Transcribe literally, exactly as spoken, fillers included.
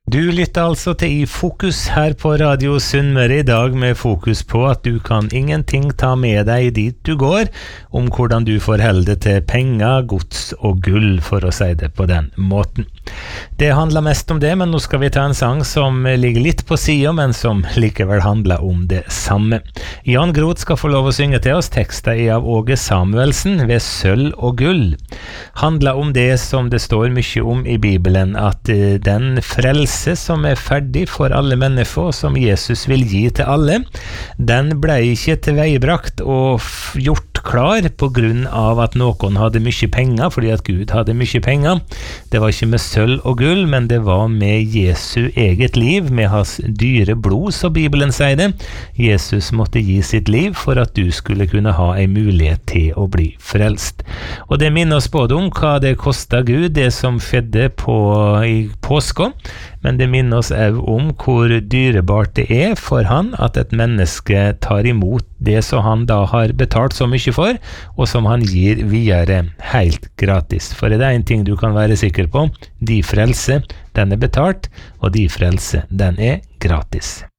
Du lytter altså til I Fokus her på Radio Sunnmøre I dag med fokus på at du kan ingenting ta med deg dit du går, om hvordan du forholder deg til penger, gods og gull, for å si det på den måten. Det handler mest om det, men nå skal vi ta en sang som ligger litt på siden, men som likevel handler om det samme. Jan Groth skal få lov å synge til oss. Teksten er av Åge Samuelsen ved Sølv og gull. Handler om det som det står mye om I Bibelen, at den frelse som er ferdig for alle mennesker, som Jesus vil gi til alle, den ble ikke tilveiebrakt og gjort klar på grunn av at noen hadde mye penger, fordi at Gud hadde mye penger. Det var ikke med sølv og gull, men det var med Jesu eget liv, med hans dyre blod, så Bibelen sier det. Jesus måtte gi sitt liv for at du skulle kunne ha en mulighet til å bli frelst. Og det minner oss både om hva det kostet Gud, det som skjedde på, I påska, men det minner oss også om hvor dyrebart det er for han at et menneske tar imot det som han da har betalt så mye for, og som han gir videre helt gratis. For det er en ting du kan være sikker på, de frelse, den er betalt, og de frelse, den er gratis.